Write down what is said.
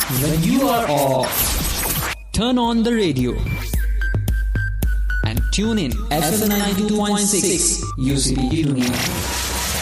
When you are off, turn on the radio and tune in FM 92.6 UCB Tuning.